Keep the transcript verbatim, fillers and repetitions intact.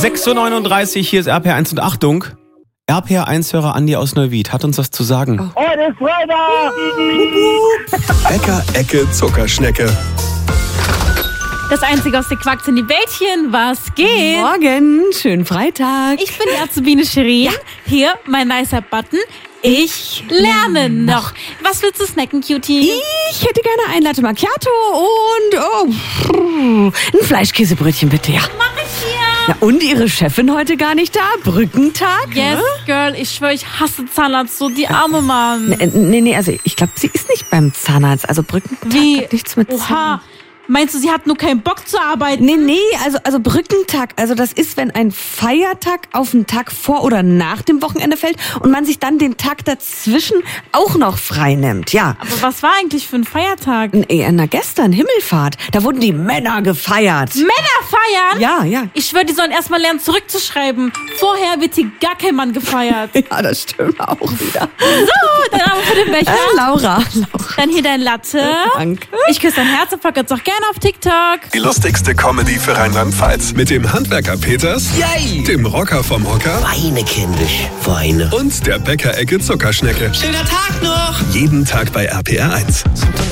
sechs Uhr neununddreißig, hier ist R P R eins und Achtung. R P R eins-Hörer Andi aus Neuwied hat uns was zu sagen. Oh, das ist Freitag! Bäcker Ecke Zuckerschnecke. Das Einzige aus der Quacks in die Bällchen, was geht? Morgen, schönen Freitag. Ich bin die Azubine Shirin. Ja. Hier, mein nicer Button. Ich lerne noch. Was willst du snacken, Cutie? Ich hätte gerne ein Latte Macchiato und oh, ein Fleischkäsebrötchen bitte, ja. Mach ich hier. Ja, und Ihre Chefin heute gar nicht da? Brückentag? Yes, ne? Girl, ich schwöre, ich hasse Zahnarzt, so die arme Mann. Nee, nee, nee, also ich glaube, sie ist nicht beim Zahnarzt. Also Brückentag Wie? hat nichts mit Oha. Zahn. Meinst du, sie hat nur keinen Bock zu arbeiten? Nee, nee, also, also Brückentag, also das ist, wenn ein Feiertag auf einen Tag vor oder nach dem Wochenende fällt und man sich dann den Tag dazwischen auch noch frei nimmt, ja. Aber was war eigentlich für ein Feiertag? Ey, na gestern, Himmelfahrt, da wurden die Männer gefeiert. Männer feiern? Ja, ja. Ich schwöre, die sollen erstmal lernen zurückzuschreiben. Vorher wird hier gar kein Mann gefeiert. Ja, das stimmt auch wieder. So, dann haben wir für den Becher. Äh, Laura, Laura. Dann hier dein Latte. Danke. Ich küsse dein Herz und pack jetzt auch gerne auf TikTok. Die lustigste Comedy für Rheinland-Pfalz. Mit dem Handwerker Peters, Yay! dem Rocker vom Hocker Weine, kindisch, Weine. und der Bäcker Ecke Zuckerschnecke. Schöner Tag noch! Jeden Tag bei R P R eins.